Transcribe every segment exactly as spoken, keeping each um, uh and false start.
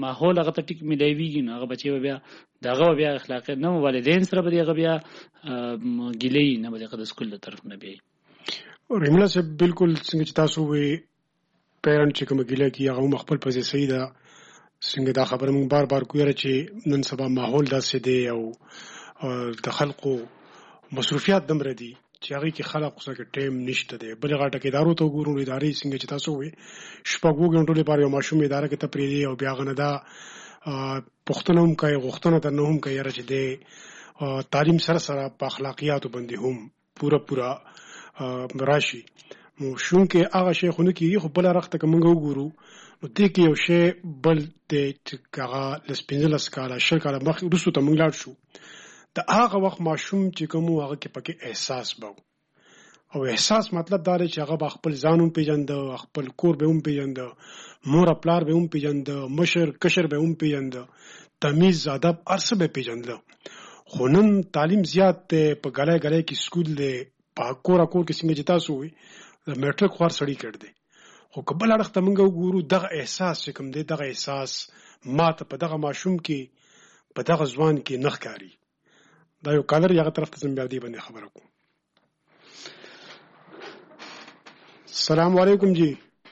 ماحول هغه ته ټیک ملایویږي نو هغه بچي بیا دغه بیا اخلاقی نه والدین سره به هغه بیا ګیلې نه به د سکول له طرف نه بیا ریملا صاحب بالکل څنګه چې تاسو وی پیرنټ چې کوم ګیله کی هغه مخبل پځې صحیح ده څنګه دا خبره مونږ بار بار کویره چې نن سبا ماحول داسې دی او د خلکو مصروفیات دمر دي چې هغه کې خلک څنګه ټیم نشته دی بل غاټه کې ادارو ته ګورو ادارې څنګه چې تاسو وی شپږو غنټو لپاره یو ماشوم اداره کې تپریدي او بیا غندا پښتنه هم کوي غوښتنه ته نه هم کوي چې د تعلیم سره سره په اخلاقیاتو باندې هم پورا پورا راشي نو شون کې هغه شی خو نه کیږي خو بل رخته کومه وګورو نو دې کې یو شی بل د هغه لسپینځلس کاله شل کاله مخ رسو ته موږ لاړ شو د هغه وخت ماشوم چې کوم هغه کې پکې احساس بو او احساس مطلب دا دی چې هغه خپل ځانون پیژند خپل کور به هم پیژند مور خپل به هم پیژند مشر کشر به هم پیژند تمیز ادب ارسه به پیژند خو نن تعلیم زیات په غلای غلای کې سکول دی په کور کور کې څنګه جتا سوې د میټرک خور سړی کړ دی خو قبل اړخته موږ وګورو دغه احساس چې کوم دی دغه احساس ماته په دغه ماشوم کې په دغه ځوان کې نخ کاری دا یو کالر یغه طرف ته زمبیا دی باندې خبره کوم السلام علیکم جی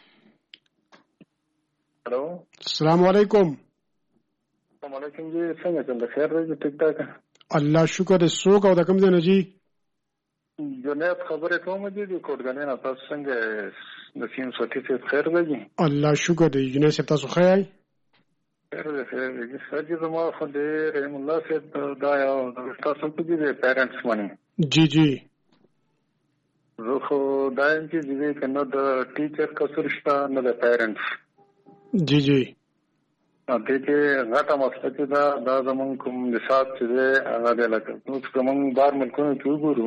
हेलो السلام علیکم السلام علیکم جی څنګه څنګه خیر دی ټیک ټاک الله شکر دې سوق او د کوم ځای نه جی جنید خبره کوم دي د کوټګنې نه تاسو څنګه نسیم سوتی څه خیر دی الله شکر دې جنید صاحب تاسو خیر خیر دی خیر دی سړي زما خو دې رحم الله صاحب دا یو تاسو په دې پیرنټس باندې جی جی زه خو دا یم چې دې کنه د ټیچر کسر شته نه د پیرنټس جی جی ا دې کې غاټه مسله چې دا دا زمون کوم نصاب چې هغه د لکه نو څنګه بار ملکونو کې وګورو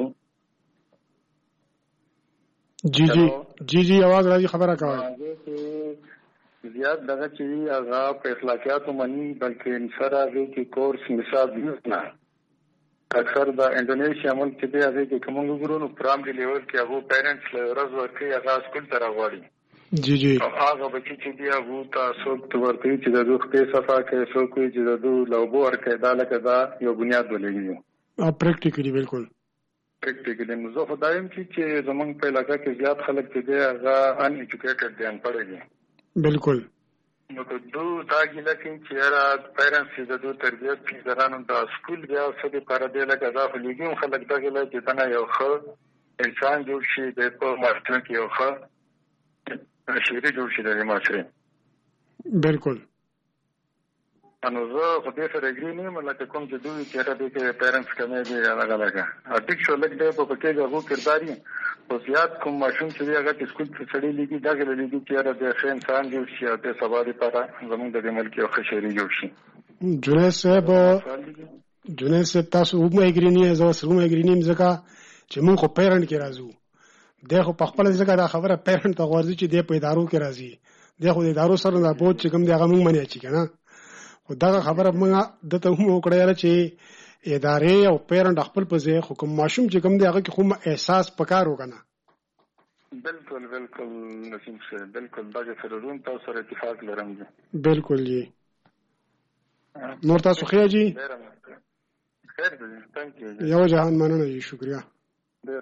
جی جی جی جی आवाज راځي خبره کوي زیات دغه چې هغه په اخلاقیاتو باندې بلکې انسره دې کې کورس نصاب نه اکثر د انډونیشیا ملک کې دې هغه کې کوم وګورو نو پرایمري لیول کې هغه پیرنټس له ورځ ورکې هغه سکول ته راغلي جی جی هغه بچی چې دی هغه تاسو ته ورته چې د دوه په صفه کې څو کوي چې د دوه لوبو ورکې دا لکه دا یو بنیاد ولګي او پریکټیکلی بالکل پریکټیکلی نو زه خدایم چې زمونږ په علاقې کې زیات خلک چې دی هغه ان ایجوکیټډ دي ان پړه دي بالکل نو ته دوه دا ګیله چې را پیرنټس د دوه تربیت کې درانو د سکول بیا څه دی پر دې لکه دا خلګي خلک دا ګیله چې تنه یو ښه انسان جوړ شي د په مارکیټ کې یو ښه شهري جوړ شي د معاشري بالکل انو زه خو دې سره اګری نه یم لکه کوم چې دوی چې را دي چې پیرنټس کمه دي هغه لګا اټیک شو لګ دې په پکې هغه کرداري او زیات کوم ماشوم چې هغه چې سکول ته سړی لګي دا غل لګي چې را دې ښه انسان جوړ شي او د سبا لپاره زموږ د ملک یو ښه شهري جوړ شي جنید صاحب جنید صاحب تاسو هم اګری نه زو سره هم اګری نه ځکه چې موږ خو پیرنټ کې راځو دغه په خپل ځکه دا خبره پیرنټ ته غوړځي چې د په ادارو کې راځي دغه د ادارو سره دا بوج چې کوم دی هغه موږ منیا چی کنه خو دا خبره موږ د ته هم وکړه چې ادارې او پیرنټ خپل په ځای حکم ماشوم چې کوم دی هغه کې خو احساس پکار وکنه بالکل بالکل نسیم شه بالکل دا سره روم تاسو سره اتفاق لرم بالکل جی نور تاسو خیر جی خیر دی ثانک یو یو جهان مننه جی شکریا ډیر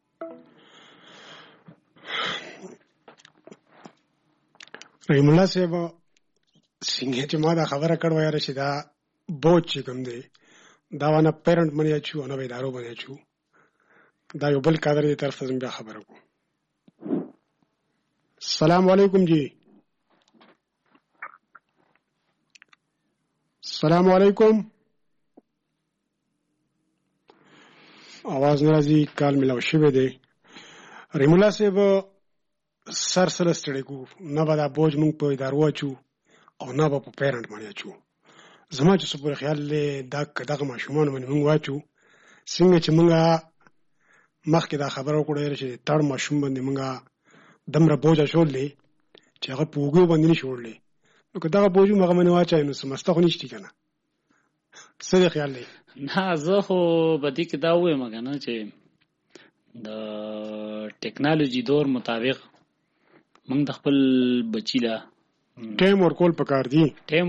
رحم الله صاحب څنګه چې ما دا خبره کړو یاره چې دا بوج چې کوم دی دا ونه پیرنټ منیا چو نه به ادارو باندې چو دا یو بل کادر دی طرف ته بیا خبره کو السلام علیکم جی السلام علیکم आवाज ناراضي کال ملاو شوی دی رحم الله صاحب سر سره ستړي کو نه به دا بوج مونږ په ادارو اچو او نه به په پیرنټ باندې اچو زما چې په خیال له دا دغه ماشومان باندې مونږ واچو څنګه چې مونږه مخکې دا خبره وکړه چې تړ ماشوم باندې مونږه دمره بوج اچولې چې هغه په وګو باندې نشولې نو که دغه بوج مونږه باندې واچای نو سمسته خو نشتی کنه څه دی خیال دی نه زه خو به دې کې دا وایم کنه چې د ټیکنالوژي دور مطابق موږ د خپل بچی لا ټیم ورکول پکار دی ټیم